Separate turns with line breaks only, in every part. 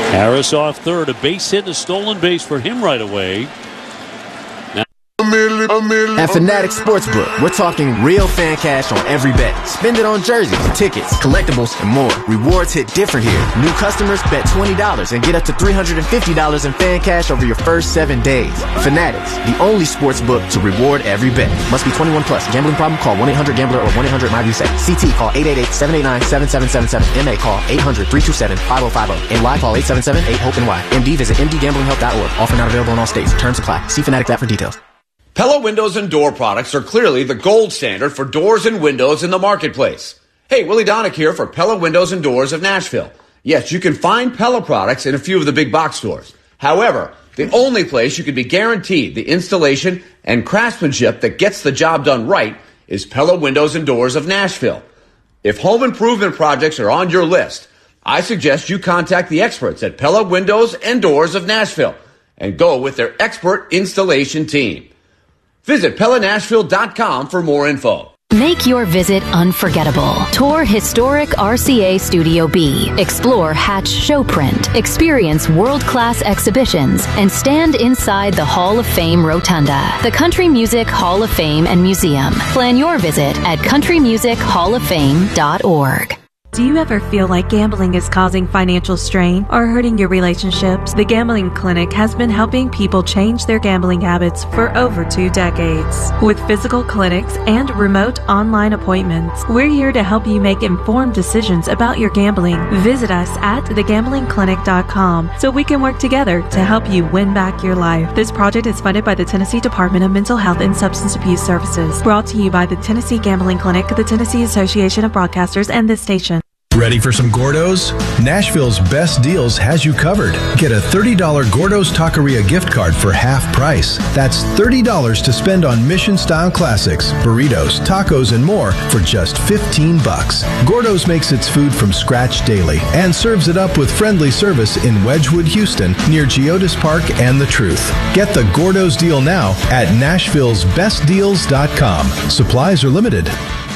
Harris off third. A base hit, a stolen base for him right away.
At Fanatics Sportsbook, we're talking real fan cash on every bet. Spend it on jerseys, tickets, collectibles, and more. Rewards hit different here. New customers bet $20 and get up to $350 in fan cash over your first 7 days. Fanatics, the only sportsbook to reward every bet. Must be 21 plus. Gambling problem? Call 1-800-GAMBLER or 1-800-MyViewSafe. CT call 888-789-7777. MA call 800-327-5050. And live call 877-8-HOPE-NY. MD visit mdgamblinghelp.org. Offer not available in all states. Terms apply. See Fanatics app for details.
Pella Windows and Door products are clearly the gold standard for doors and windows in the marketplace. Hey, Willie Donick here for Pella Windows and Doors of Nashville. Yes, you can find Pella products in a few of the big box stores. However, the only place you can be guaranteed the installation and craftsmanship that gets the job done right is Pella Windows and Doors of Nashville. If home improvement projects are on your list, I suggest you contact the experts at Pella Windows and Doors of Nashville and go with their expert installation team. Visit PellaNashville.com for more info.
Make your visit unforgettable. Tour historic RCA Studio B. Explore Hatch Showprint. Experience world-class exhibitions and stand inside the Hall of Fame Rotunda, the Country Music Hall of Fame and Museum. Plan your visit at countrymusichofoffame.org.
Do you ever feel like gambling is causing financial strain or hurting your relationships? The Gambling Clinic has been helping people change their gambling habits for over 2 decades. With physical clinics and remote online appointments, we're here to help you make informed decisions about your gambling. Visit us at thegamblingclinic.com so we can work together to help you win back your life. This project is funded by the Tennessee Department of Mental Health and Substance Abuse Services. Brought to you by the Tennessee Gambling Clinic, the Tennessee Association of Broadcasters, and this station.
Ready for some Gordo's? Nashville's Best Deals has you covered. Get a $30 Gordo's Taqueria gift card for half price. That's $30 to spend on Mission-style classics, burritos, tacos, and more for just $15. Gordo's makes its food from scratch daily and serves it up with friendly service in Wedgwood, Houston, near Geodis Park and The Truth. Get the Gordo's deal now at Nashville'sBestDeals.com. Supplies are limited.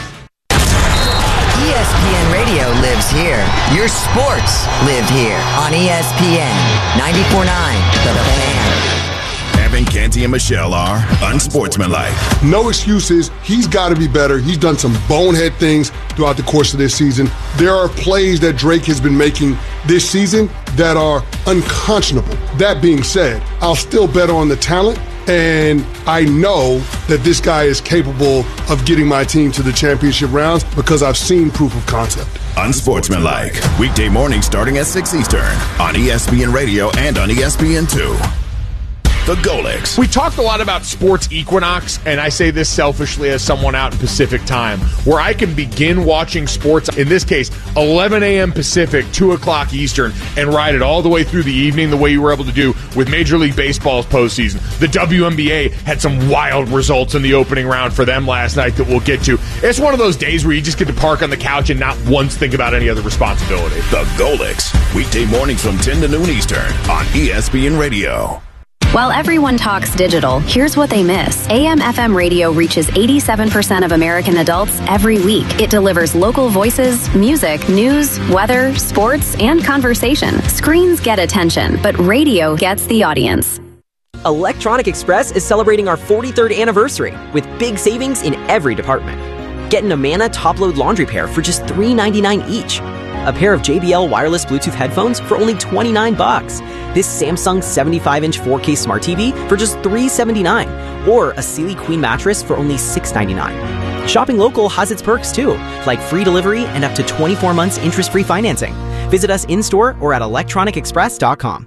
ESPN Radio lives here. Your sports live here on ESPN 94.9 The Fan.
Evan, Canty, and Michelle are unsportsmanlike.
No excuses. He's got to be better. He's done some bonehead things throughout the course of this season. There are plays that Drake has been making this season that are unconscionable. That being said, I'll still bet on the talent. And I know that this guy is capable of getting my team to the championship rounds because I've seen proof of concept.
Unsportsmanlike. Weekday mornings starting at 6 Eastern on ESPN Radio and on ESPN2. The Golics.
We talked a lot about sports equinox, and I say this selfishly as someone out in Pacific time, where I can begin watching sports, in this case, 11 a.m. Pacific, 2 o'clock Eastern, and ride it all the way through the evening the way you were able to do with Major League Baseball's postseason. The WNBA had some wild results in the opening round for them last night that we'll get to. It's one of those days where you just get to park on the couch and not once think about any other responsibility.
The Golics. Weekday mornings from 10 to noon Eastern on ESPN Radio.
While everyone talks digital, here's what they miss. AM/FM radio reaches 87% of American adults every week. It delivers local voices, music, news, weather, sports, and conversation. Screens get attention, but radio gets the audience.
Electronic Express is celebrating our 43rd anniversary with big savings in every department. Get an Amana top-load laundry pair for just $3.99 each. A pair of JBL wireless Bluetooth headphones for only $29. This Samsung 75-inch 4K Smart TV for just $379. Or a Sealy Queen mattress for only $699. Shopping local has its perks too, like free delivery and up to 24 months interest-free financing. Visit us in-store or at electronicexpress.com.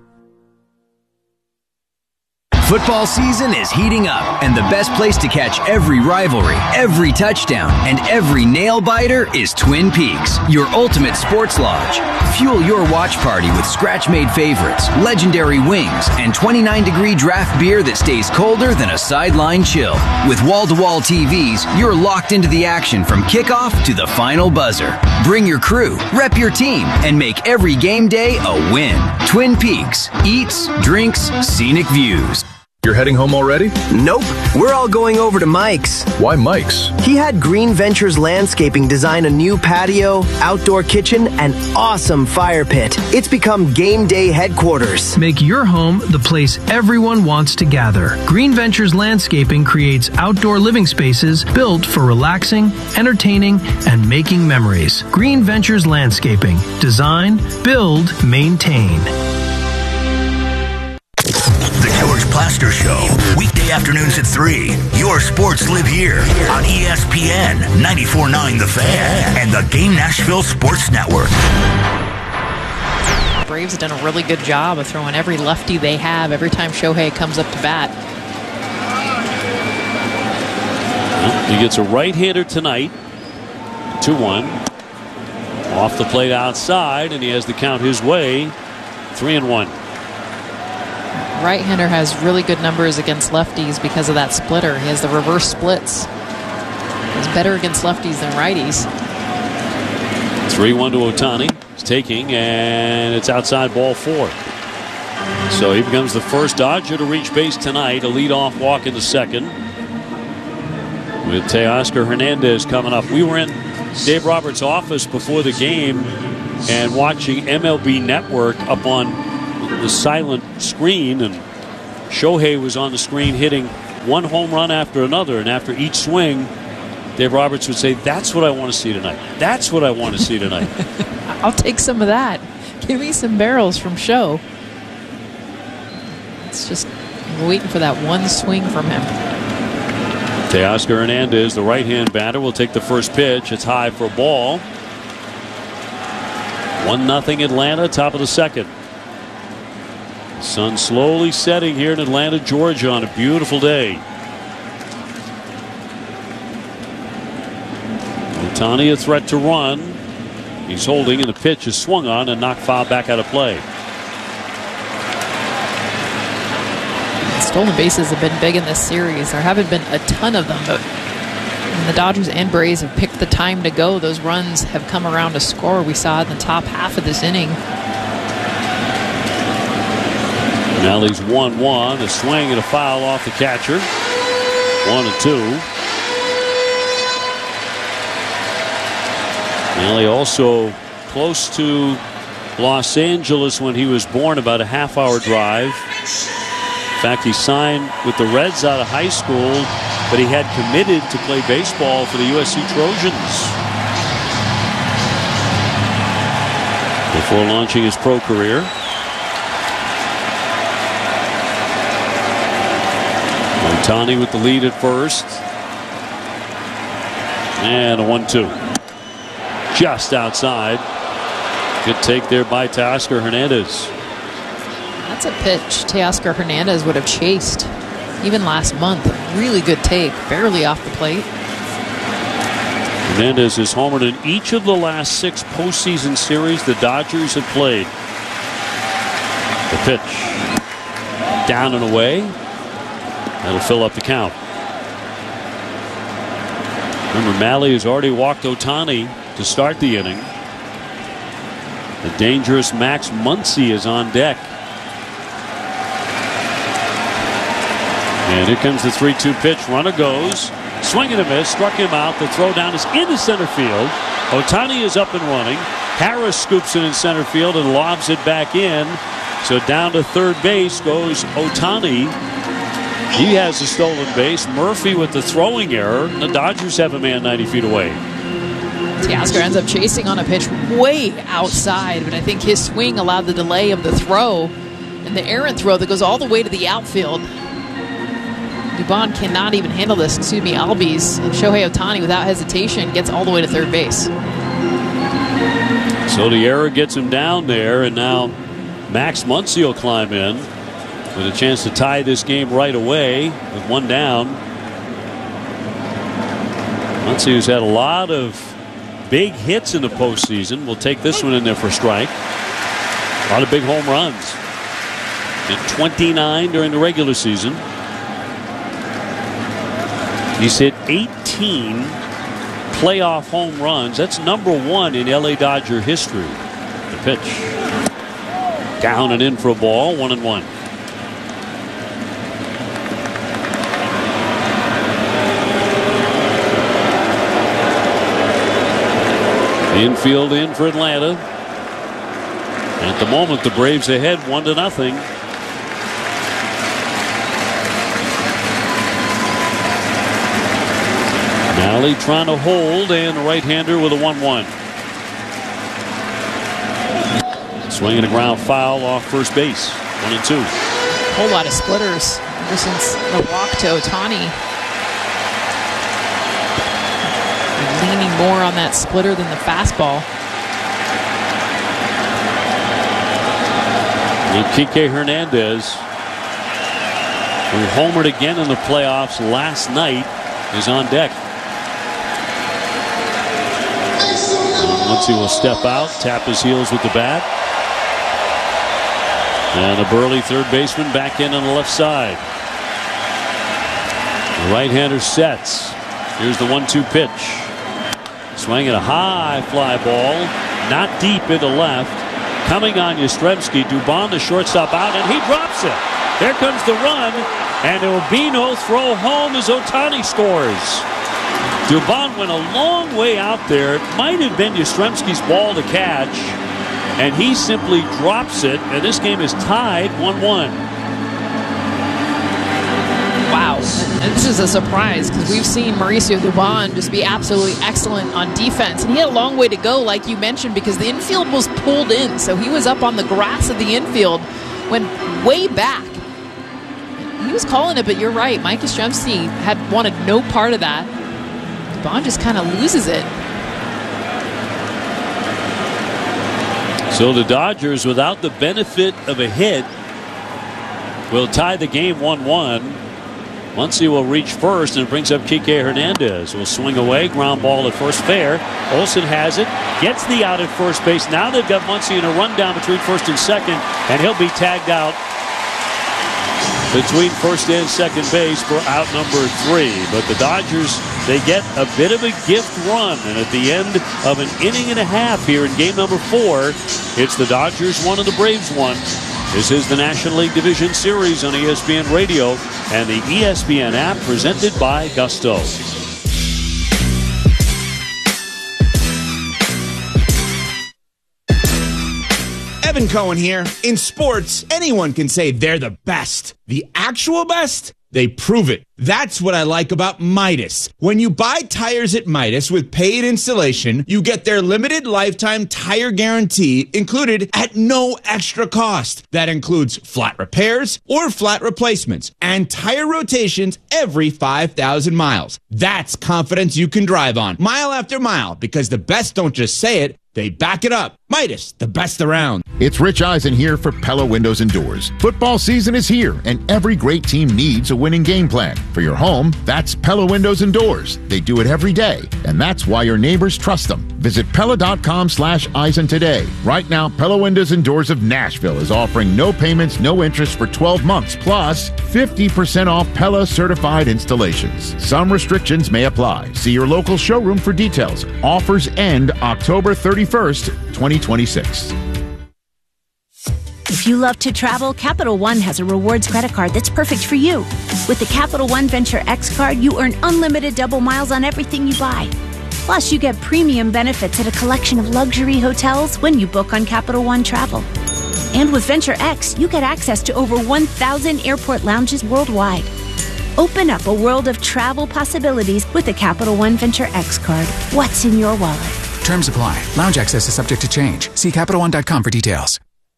Football season is heating up, and the best place to catch every rivalry, every touchdown, and every nail-biter is Twin Peaks, your ultimate sports lodge. Fuel your watch party with scratch-made favorites, legendary wings, and 29-degree draft beer that stays colder than a sideline chill. With wall-to-wall TVs, you're locked into the action from kickoff to the final buzzer. Bring your crew, rep your team, and make every game day a win. Twin Peaks. Eats, drinks, scenic views.
You're heading home already?
Nope. We're all going over to Mike's.
Why Mike's?
He had Green Ventures Landscaping design a new patio, outdoor kitchen, and awesome fire pit. It's become game day headquarters.
Make your home the place everyone wants to gather. Green Ventures Landscaping creates outdoor living spaces built for relaxing, entertaining, and making memories. Green Ventures Landscaping. Design, build, maintain.
George Plaster Show, weekday afternoons at 3. Your sports live here on ESPN 94.9 The Fan and the Game Nashville Sports Network.
Braves have done a really good job of throwing every lefty they have every time Shohei comes up to bat.
Well, he gets a right-hander tonight. 2-1. Off the plate outside, and he has the count his way. 3-1.
Right-hander has really good numbers against lefties because of that splitter. He has the reverse splits. He's better against lefties than righties.
3-1 to Ohtani. He's taking, and it's outside, ball 4. So he becomes the first Dodger to reach base tonight. A leadoff walk in the second. With Teoscar Hernandez coming up. We were in Dave Roberts' office before the game and watching MLB Network up on the silent screen, and Shohei was on the screen hitting one home run after another, and after each swing Dave Roberts would say, "That's what I want to see tonight. That's what I want to see tonight."
I'll take some of that. Give me some barrels from Show. It's just waiting for that one swing from him.
Teoscar Hernandez, the right-hand batter, will take the first pitch. It's high for a ball. 1-0 Atlanta, top of the second. Sun slowly setting here in Atlanta, Georgia on a beautiful day. Ohtani a threat to run. He's holding, and the pitch is swung on and knocked foul back out of play.
Stolen bases have been big in this series. There haven't been a ton of them, but when the Dodgers and Braves have picked the time to go, those runs have come around to score. We saw it in the top half of this inning.
Nally's 1-1. A swing and a foul off the catcher. 1-2. Nally also close to Los Angeles when he was born, about a half-hour drive. In fact, he signed with the Reds out of high school, but he had committed to play baseball for the USC Trojans before launching his pro career. Ohtani with the lead at first. And a 1-2. Just outside. Good take there by Teoscar Hernandez.
That's a pitch Teoscar Hernandez would have chased even last month. Really good take. Barely off the plate.
Hernandez has homered in each of the last 6 postseason series the Dodgers have played. The pitch. Down and away. That'll fill up the count. Remember, Malley has already walked Ohtani to start the inning. The dangerous Max Muncy is on deck. And here comes the 3-2 pitch. Runner goes. Swing and a miss. Struck him out. The throw down is into center field. Ohtani is up and running. Harris scoops it in center field and lobs it back in. So down to third base goes Ohtani. He has the stolen base. Murphy with the throwing error. The Dodgers have a man 90 feet away.
Teoscar ends up chasing on a pitch way outside, but I think his swing allowed the delay of the throw and the errant throw that goes all the way to the outfield. Dubon cannot even handle this. Albies, and Shohei Ohtani, without hesitation, gets all the way to third base.
So the error gets him down there, and now Max Muncy will climb in with a chance to tie this game right away with one down. Muncy, who's had a lot of big hits in the postseason, will take this one in there for a strike. A lot of big home runs. Hit 29 during the regular season. He's hit 18 playoff home runs. That's number 1 in LA Dodger history. The pitch. Down and in for a ball. 1-1. Infield in for Atlanta. At the moment, the Braves ahead 1-0. Nally trying to hold, and the right-hander with a 1-1. Swinging a ground foul off first base. 1-2.
A whole lot of splitters ever since the walk to Ohtani. Leaning more on that splitter than the fastball.
Kike Hernandez, who homered again in the playoffs last night, is on deck. Once he will step out, tap his heels with the bat. And a burly third baseman back in on the left side. The right-hander sets. Here's the 1-2 pitch. Swinging a high fly ball, not deep into left. Coming on Yastrzemski, Dubon, the shortstop, out, and he drops it. There comes the run, and Urbino throw home as Ohtani scores. Dubon went a long way out there. It might have been Yastrzemski's ball to catch, and he simply drops it, and this game is tied 1-1.
Wow, this is a surprise because we've seen Mauricio Dubon just be absolutely excellent on defense. And he had a long way to go, like you mentioned, because the infield was pulled in. So he was up on the grass of the infield, went way back. He was calling it, but you're right. Mike Yastrzemski had wanted no part of that. Dubon just kind of loses it.
So the Dodgers, without the benefit of a hit, will tie the game 1-1. Muncy will reach first, and it brings up Kike Hernandez. Will swing away, ground ball at first, fair. Olsen has it, gets the out at first base. Now they've got Muncy in a rundown between first and second, and he'll be tagged out between first and second base for out number 3. But the Dodgers, they get a bit of a gift run, and at the end of an inning and a half here in game number 4, it's the Dodgers 1 and the Braves 1. This is the National League Division Series on ESPN Radio and the ESPN app, presented by Gusto.
Evan Cohen here. In sports, anyone can say they're the best. The actual best? They prove it. That's what I like about Midas. When you buy tires at Midas with paid installation, you get their limited lifetime tire guarantee included at no extra cost. That includes flat repairs or flat replacements and tire rotations every 5,000 miles. That's confidence you can drive on mile after mile, because the best don't just say it, they back it up. Midas, the best around.
It's Rich Eisen here for Pella Windows and Doors. Football season is here, and every great team needs a winning game plan. For your home, that's Pella Windows and Doors. They do it every day, and that's why your neighbors trust them. Visit Pella.com/Eisen today. Right now, Pella Windows and Doors of Nashville is offering no payments, no interest for 12 months, plus 50% off Pella certified installations. Some restrictions may apply. See your local showroom for details. Offers end October 31st, 2026.
If you love to travel, Capital One has a rewards credit card that's perfect for you. With the Capital One Venture X card, you earn unlimited double miles on everything you buy. Plus, you get premium benefits at a collection of luxury hotels when you book on Capital One Travel. And with Venture X, you get access to over 1,000 airport lounges worldwide. Open up a world of travel possibilities with the Capital One Venture X card. What's in your wallet?
Terms apply. Lounge access is subject to change. See CapitalOne.com for details.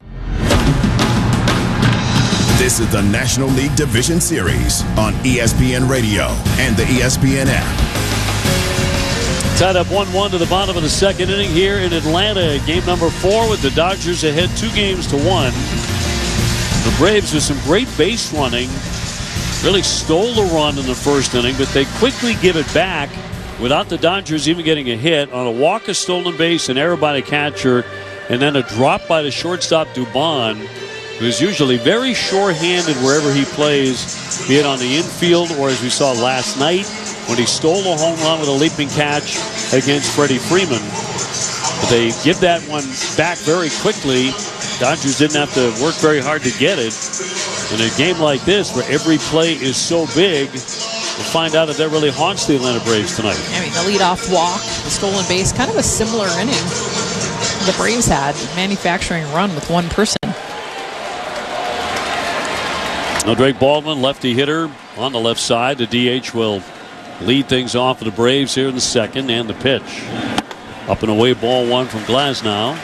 This is the National League Division Series on ESPN Radio and the ESPN app.
Tied up 1-1 to the bottom of the second inning here in Atlanta. Game number 4 with the Dodgers ahead 2-1. The Braves with some great base running really stole the run in the first inning, but they quickly give it back without the Dodgers even getting a hit on a walk, a stolen base, an error by the catcher, and then a drop by the shortstop Dubon, who's usually very sure-handed wherever he plays, be it on the infield or, as we saw last night, when he stole a home run with a leaping catch against Freddie Freeman. But they give that one back very quickly. Dodgers didn't have to work very hard to get it. In a game like this, where every play is so big, We'll find out if that really haunts the Atlanta Braves tonight.
I mean, the leadoff walk, the stolen base, kind of a similar inning the Braves had, manufacturing run with one person.
Now Drake Baldwin, lefty hitter on the left side. The DH will lead things off for the Braves here in the second, and the pitch. Up and away, ball one from Glasnow.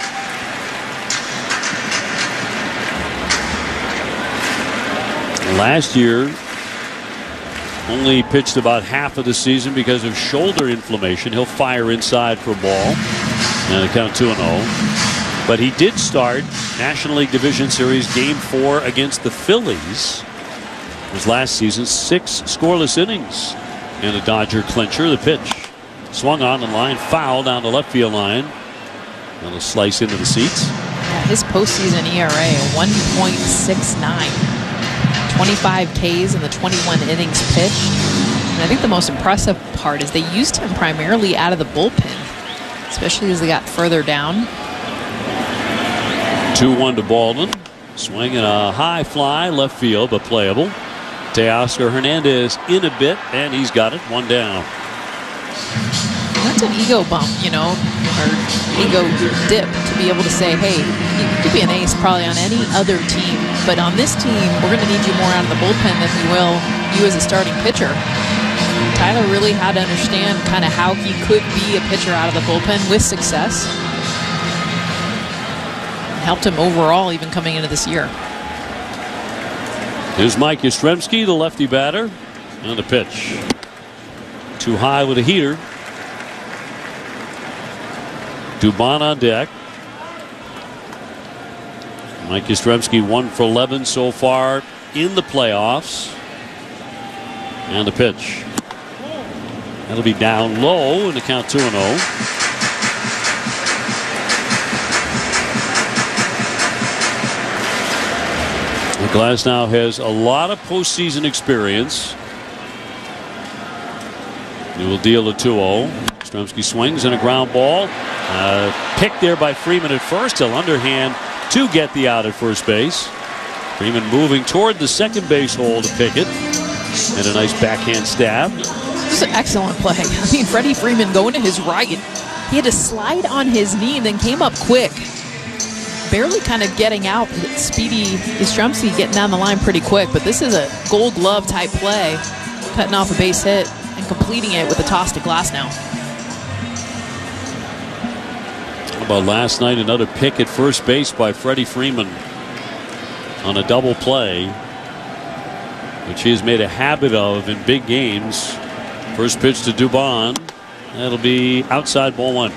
Last year, only pitched about half of the season because of shoulder inflammation. He'll fire inside for a ball. And the count 2-0. But he did start National League Division Series Game 4 against the Phillies. It was last season, 6 scoreless innings in a Dodger clincher. The pitch swung on the line, foul down the left field line. And a slice into the seats.
Yeah, his postseason ERA, 1.69. 25 Ks in the 21 innings pitched. And I think the most impressive part is they used him primarily out of the bullpen, especially as they got further down.
2-1 to Baldwin. Swinging a high fly, left field, but playable. Teoscar Hernandez in a bit, and he's got it. One down.
That's an ego bump, you know, or ego dip to be able to say, hey, you could be an ace probably on any other team, but on this team, we're going to need you more out of the bullpen than we will you as a starting pitcher. Tyler really had to understand kind of how he could be a pitcher out of the bullpen with success. Helped him overall even coming into this year.
Here's Mike Yastrzemski, the lefty batter, and the pitch. Too high with a heater. Dubon on deck. Mike Yastrzemski 1 for 11 so far in the playoffs. And the pitch. That'll be down low in the count 2-0. Glasnow has a lot of postseason experience. He will deal a 2-0. Yastrzemski swings and a ground ball. Picked there by Freeman at first. He'll underhand to get the out at first base. Freeman moving toward the second base hole to pick it. And a nice backhand stab.
This is an excellent play. I mean, Freddie Freeman going to his right. He had to slide on his knee and then came up quick. Barely kind of getting out. Speedy Yastrzemski getting down the line pretty quick. But this is a Gold Glove type play. Cutting off a base hit and completing it with a toss to Glasnow.
How about last night? Another pick at first base by Freddie Freeman on a double play, which he has made a habit of in big games. First pitch to Dubon. That'll be outside, ball one.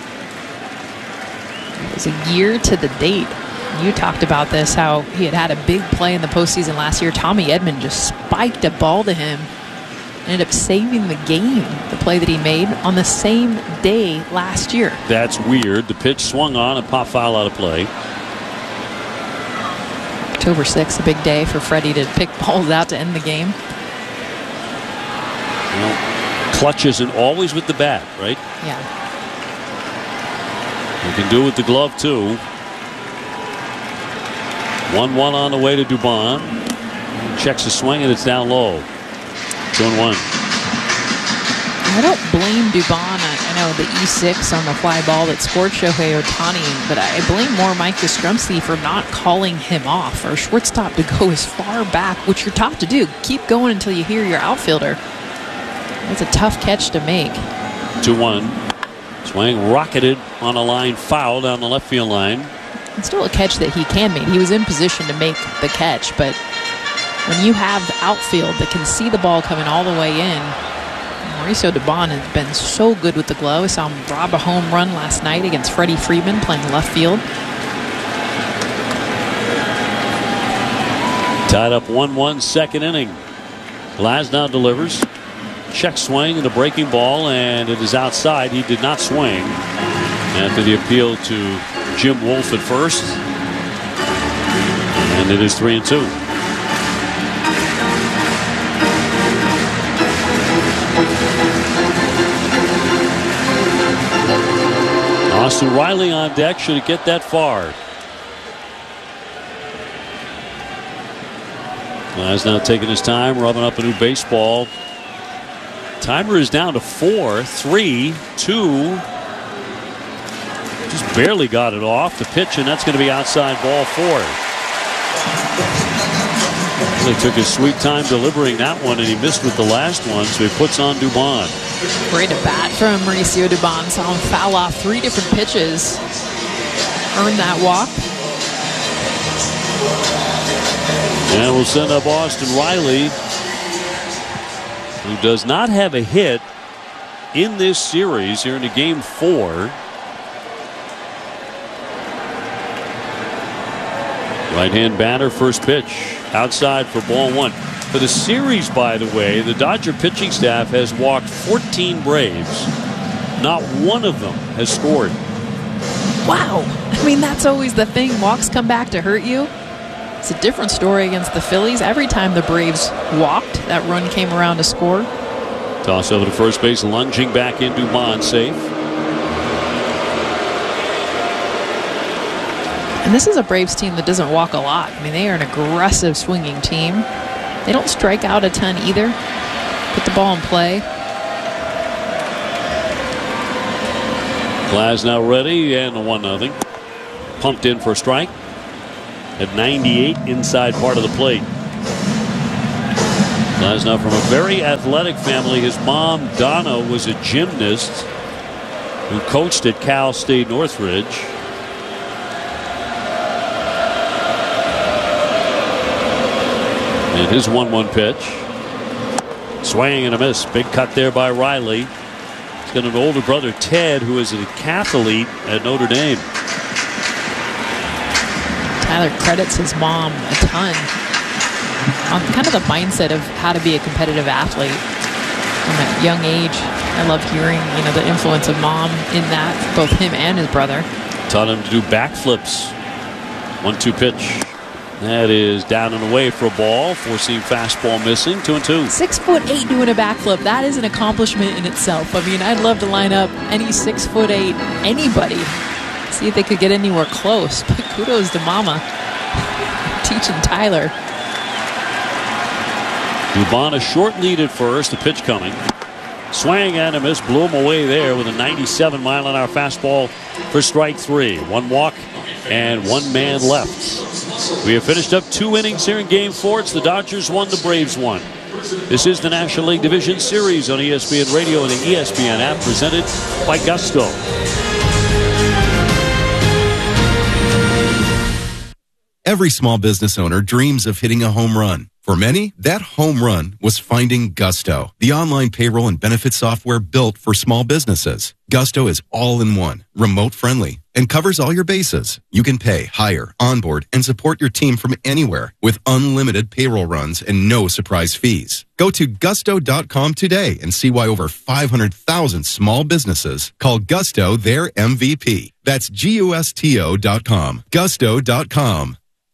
It was a year to the date. You talked about this, how he had a big play in the postseason last year. Tommy Edman just spiked a ball to him. Ended up saving the game, the play that he made on the same day last year.
That's weird. The pitch swung on and popped foul out of play.
October 6th, a big day for Freddie to pick balls out to end the game.
Well, clutch isn't always with the bat, right?
Yeah.
You can do it with the glove, too. 1-1 on the way to Dubon. Checks the swing, and it's down low. 2-1.
I don't blame Dubon. I know the E6 on the fly ball that scored Shohei Ohtani, but I blame more Mike Yastrzemski for not calling him off, or shortstop to go as far back, which you're taught to do. Keep going until you hear your outfielder. That's a tough catch to make.
2-1. Swing rocketed on a line foul down the left field line.
It's still a catch that he can make. He was in position to make the catch, but when you have the outfield that can see the ball coming all the way in, Mauricio Dubon has been so good with the glove. I saw him rob a home run last night against Freddie Freeman playing left field.
Tied up 1-1 second inning. Glasnow delivers. Check swing and a breaking ball, and it is outside. He did not swing after the appeal to Jim Wolf at first. And it is 3-2. Austin Riley on deck. Should it get that far? Glasnow taking his time, rubbing up a new baseball. Timer is down to 4, 3, 2. Just barely got it off the pitch, and that's going to be outside ball 4. Really took his sweet time delivering that one, and he missed with the last one, so he puts on Dubon.
Great at bat from Mauricio Dubon. Saw him foul off 3 different pitches. Earned that walk.
And we'll send up Austin Riley, who does not have a hit in this series here into game 4. Right-hand batter, first pitch, outside for ball 1. For the series, by the way, the Dodger pitching staff has walked 14 Braves. Not one of them has scored.
Wow. I mean, that's always the thing. Walks come back to hurt you. It's a different story against the Phillies. Every time the Braves walked, that run came around to score.
Toss over to first base, lunging back in Dubon, safe.
And this is a Braves team that doesn't walk a lot. I mean, they are an aggressive swinging team. They don't strike out a ton either. Put the ball in play.
Glasnow ready, and a 1-0. Pumped in for a strike. At 98 inside part of the plate. Glasnow from a very athletic family. His mom, Donna, was a gymnast who coached at Cal State Northridge. And his 1-1 pitch. Swing and a miss. Big cut there by Riley. He's got an older brother, Ted, who is a decathlete at Notre Dame.
Tyler credits his mom a ton on kind of the mindset of how to be a competitive athlete from a young age. I love hearing, the influence of mom in that, both him and his brother.
Taught him to do backflips. 1-2 pitch. That is down and away for a ball. Four-seam fastball missing. 2-2.
6'8" doing a backflip. That is an accomplishment in itself. I mean, I'd love to line up any 6'8" anybody. See if they could get anywhere close. But kudos to Mama teaching Tyler.
Dubon a short lead at first. The pitch coming. Swing and a miss. Blew him away there with a 97-mile-an-hour fastball for strike 3. 1 walk and 1 man left. We have finished up 2 innings here in game 4. It's the Dodgers 1, the Braves 1. This is the National League Division Series on ESPN Radio and the ESPN app, presented by Gusto.
Every small business owner dreams of hitting a home run. For many, that home run was finding Gusto, the online payroll and benefit software built for small businesses. Gusto is all-in-one, remote-friendly, and covers all your bases. You can pay, hire, onboard, and support your team from anywhere with unlimited payroll runs and no surprise fees. Go to gusto.com today and see why over 500,000 small businesses call Gusto their MVP. That's GUSTO.com. Gusto.com.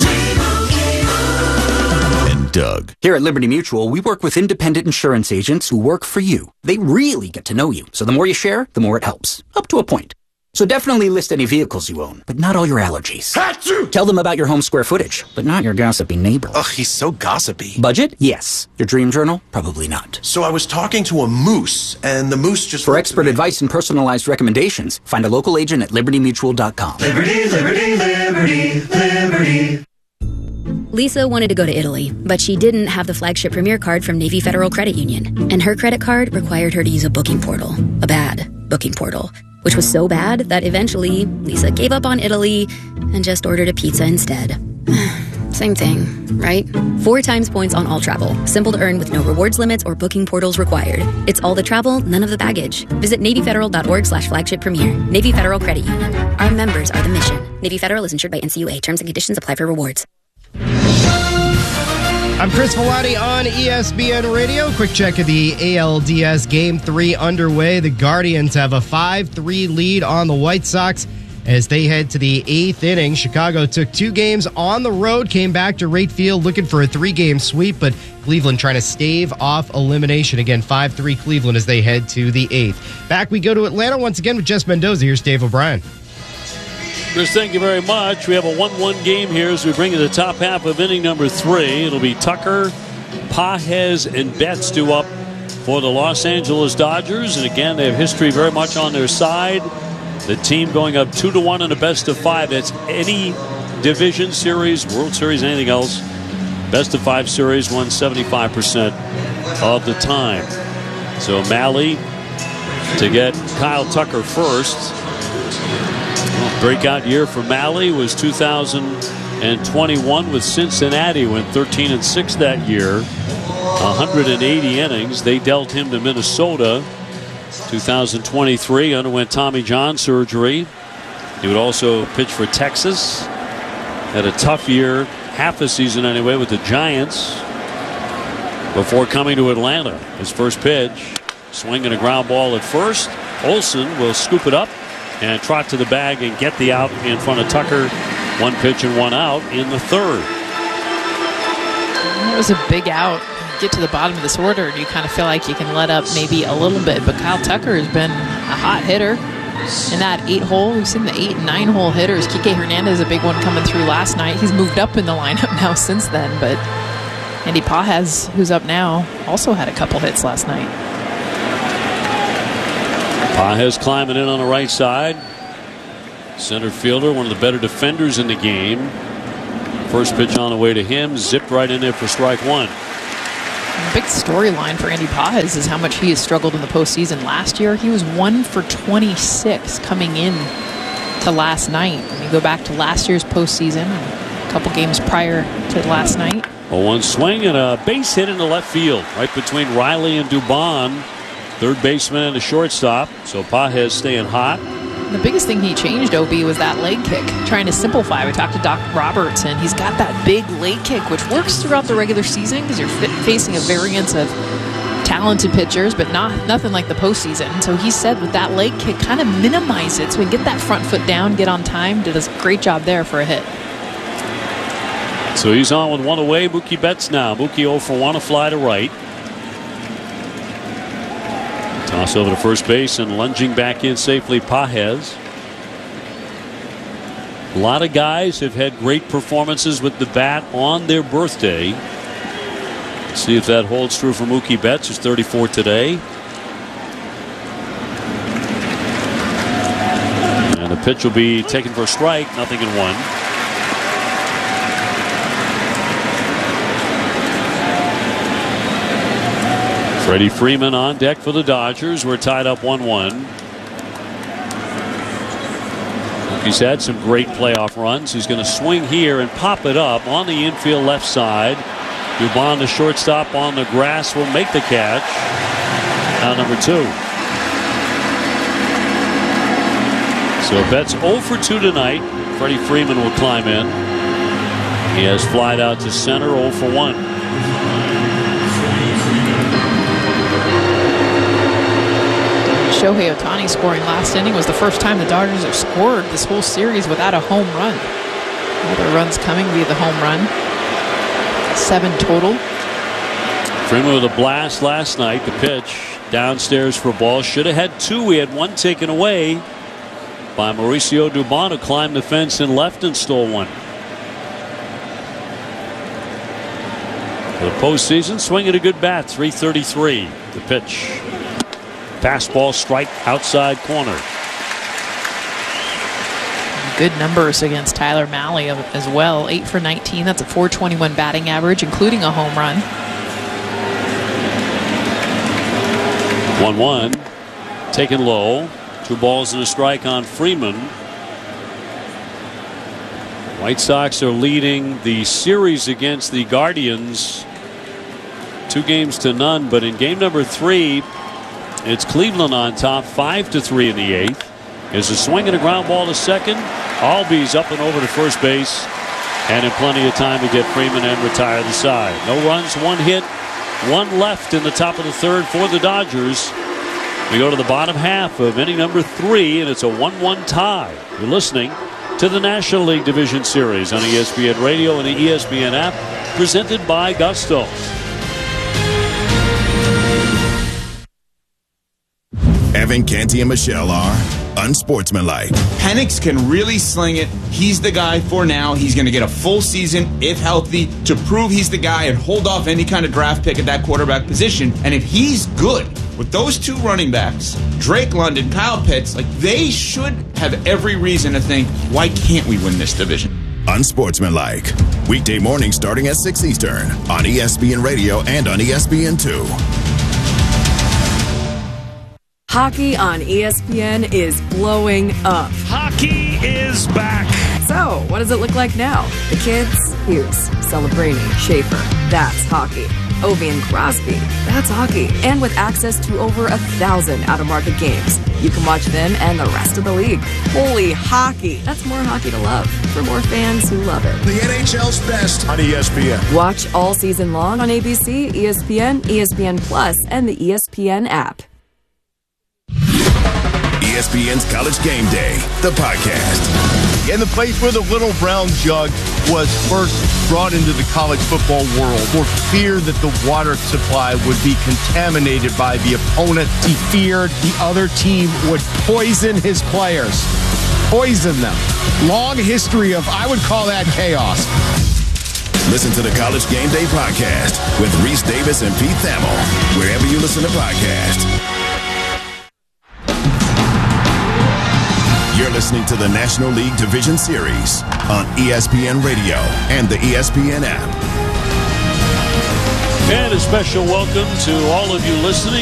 Doug. Here at Liberty Mutual, we work with independent insurance agents who work for you. They really get to know you. So the more you share, the more it helps. Up to a point. So definitely list any vehicles you own, but not all your allergies. Achoo! Tell them about your home square footage, but not your gossipy neighbor.
Ugh, he's so gossipy.
Budget? Yes. Your dream journal? Probably not.
So I was talking to a moose, and the moose just...
For expert advice and personalized recommendations, find a local agent at libertymutual.com.
Liberty, liberty, liberty, liberty.
Lisa wanted to go to Italy, but she didn't have the flagship Premier card from Navy Federal Credit Union. And her credit card required her to use a booking portal. A bad booking portal. Which was so bad that eventually Lisa gave up on Italy and just ordered a pizza instead. Same thing, right? 4 times points on all travel. Simple to earn with no rewards limits or booking portals required. It's all the travel, none of the baggage. Visit NavyFederal.org/flagship premier. Navy Federal Credit Union. Our members are the mission. Navy Federal is insured by NCUA. Terms and conditions apply for rewards.
I'm Chris Vellani on ESPN Radio. Quick check of the ALDS Game 3 underway. The Guardians have a 5-3 lead on the White Sox as they head to the 8th inning. Chicago took 2 games on the road, came back to Wright Field looking for a 3-game sweep, but Cleveland trying to stave off elimination. Again, 5-3 Cleveland as they head to the 8th. Back we go to Atlanta once again with Jess Mendoza. Here's Dave O'Brien.
Chris, thank you very much. We have a 1-1 game here as we bring you the top half of inning number 3. It'll be Tucker, Pages, and Betts due up for the Los Angeles Dodgers. And again, they have history very much on their side. The team going up 2-1 in a best-of-5. That's any division series, World Series, anything else. Best-of-5 series won 75% of the time. So Mahle to get Kyle Tucker first. Breakout year for Mahle was 2021 with Cincinnati, went 13-6 that year. 180 innings. They dealt him to Minnesota. 2023 underwent Tommy John surgery. He would also pitch for Texas. Had a tough year, half a season anyway, with the Giants before coming to Atlanta. His first pitch, swinging a ground ball at first. Olsen will scoop it up and trot to the bag and get the out in front of Tucker. 1 pitch and 1 out in the 3rd.
It was a big out. Get to the bottom of this order and you kind of feel like you can let up maybe a little bit, but Kyle Tucker has been a hot hitter in that 8-hole. We've seen the 8 and 9-hole hitters. Kike Hernandez, a big one coming through last night. He's moved up in the lineup now since then, but Andy Pages, who's up now, also had a couple hits last night.
Pages climbing in on the right side. Center fielder, one of the better defenders in the game. First pitch on the way to him, zipped right in there for strike 1.
The big storyline for Andy Pages is how much he has struggled in the postseason. Last year, he was 1 for 26 coming in to last night. When you go back to last year's postseason, a couple games prior to last night.
A 1 swing and a base hit into left field, right between Riley and Dubon. Third baseman and a shortstop. So Pages staying hot.
The biggest thing he changed, OB, was that leg kick. Trying to simplify. We talked to Doc Roberts, and he's got that big leg kick, which works throughout the regular season because you're facing a variance of talented pitchers, but nothing like the postseason. So he said with that leg kick, kind of minimize it so we can get that front foot down, get on time. Did a great job there for a hit.
So he's on with 1 away. Mookie Betts now. Mookie 0 for 1, a fly to right. Toss over to first base and lunging back in safely, Pages. A lot of guys have had great performances with the bat on their birthday. Let's see if that holds true for Mookie Betts, who's 34 today. And the pitch will be taken for a strike, 0-1. Freddie Freeman on deck for the Dodgers. We're tied up 1-1. He's had some great playoff runs. He's going to swing here and pop it up on the infield left side. Dubon, the shortstop, on the grass, will make the catch. Out number 2. So Betts 0 for 2 tonight. Freddie Freeman will climb in. He has flied out to center, 0 for 1.
Shohei Ohtani scoring last inning was the first time the Dodgers have scored this whole series without a home run. Other runs coming via the home run. 7 total.
Freeman with a blast last night. The pitch downstairs for a ball. Should have had 2. He had 1 taken away by Mauricio Dubon, who climbed the fence and left and stole 1. For the postseason, swinging a good bat. 333. The pitch. Fastball strike outside corner.
Good numbers against Tyler Mahle as well. 8 for 19. That's a .421 batting average, including a home run.
1-1. Taken low. 2 balls and a strike on Freeman. White Sox are leading the series against the Guardians 2-0, but in game number 3, it's Cleveland on top, 5-3 in the 8th. There's a swing and a ground ball to second. Albies up and over to first base, and in plenty of time to get Freeman and retire the side. No runs, 1 hit, 1 left in the top of the 3rd for the Dodgers. We go to the bottom half of inning number 3, and it's a 1-1 tie. You're listening to the National League Division Series on ESPN Radio and the ESPN app, presented by Gusto.
Evan, Canty, and Michelle are unsportsmanlike.
Penix can really sling it. He's the guy for now. He's going to get a full season, if healthy, to prove he's the guy and hold off any kind of draft pick at that quarterback position. And if he's good with those two running backs, Drake London, Kyle Pitts, like they should have every reason to think, why can't we win this division?
Unsportsmanlike. Weekday morning starting at 6 Eastern on ESPN Radio and on ESPN2.
Hockey on ESPN is blowing up.
Hockey is back.
So, what does it look like now? The kids? Hughes, Celebrini, Schaefer. That's hockey. Ovi and Crosby. That's hockey. And with access to over 1,000 out-of-market games, you can watch them and the rest of the league. Holy hockey. That's more hockey to love for more fans who love it.
The NHL's best on ESPN.
Watch all season long on ABC, ESPN, ESPN Plus, and the ESPN app.
ESPN's College Game Day, the podcast.
In the place where the little brown jug was first brought into the college football world for fear that the water supply would be contaminated by the opponent.
He feared the other team would poison his players. Poison them. Long history of, I would call that chaos.
Listen to the College Game Day podcast with Reese Davis and Pete Thamel, wherever you listen to podcasts. You're listening to the National League Division Series on ESPN Radio and the ESPN app.
And a special welcome to all of you listening.